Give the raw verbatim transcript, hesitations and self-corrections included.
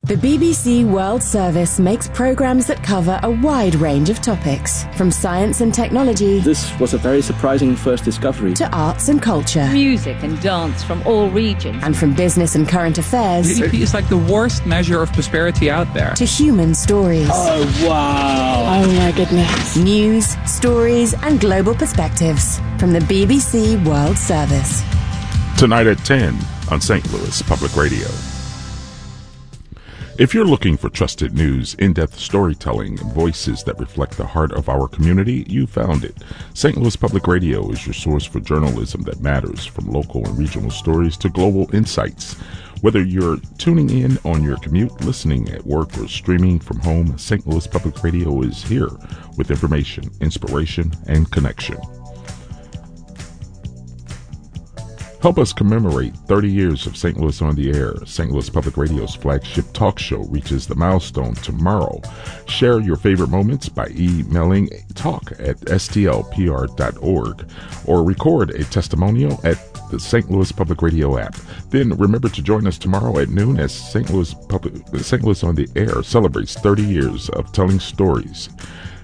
The B B C World Service makes programmes that cover a wide range of topics, from science and technology. This was a very surprising first discovery. To arts and culture. Music and dance from all regions. And from business and current affairs. G D P is like the worst measure of prosperity out there. To human stories. Oh, wow. Oh, my goodness. News, stories, and global perspectives from the B B C World Service. Tonight at ten on Saint Louis Public Radio. If you're looking for trusted news, in-depth storytelling, and voices that reflect the heart of our community, you found it. Saint Louis Public Radio is your source for journalism that matters, from local and regional stories to global insights. Whether you're tuning in on your commute, listening at work, or streaming from home, Saint Louis Public Radio is here with information, inspiration, and connection. Help us commemorate thirty years of Saint Louis on the Air. Saint Louis Public Radio's flagship talk show reaches the milestone tomorrow. Share your favorite moments by emailing talk at s t l p r dot org or record a testimonial at the Saint Louis Public Radio app. Then remember to join us tomorrow at noon as Saint Louis Public, Saint Louis on the Air celebrates thirty years of telling stories.